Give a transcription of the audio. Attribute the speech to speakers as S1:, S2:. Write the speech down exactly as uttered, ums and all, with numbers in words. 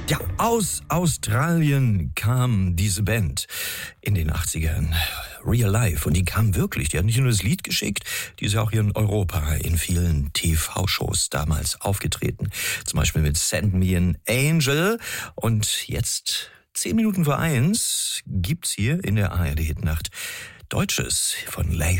S1: Ja, aus Australien kam diese Band in den achtzigern, Real Life. Und die kam wirklich, die hat nicht nur das Lied geschickt, die ist ja auch hier in Europa in vielen T V-Shows damals aufgetreten. Zum Beispiel mit Send Me an Angel. Und jetzt, zehn Minuten vor eins, gibt's hier in der A R D-Hitnacht Deutsches von Laith